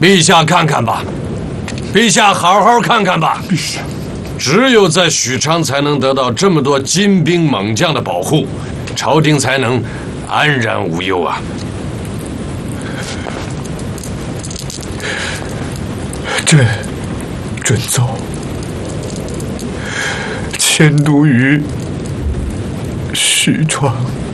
陛下看看吧，陛下好好看看吧。 陛下， 只有在许昌才能得到这么多精兵猛将的保护，朝廷才能安然无忧啊。 朕奏。迁都于许昌。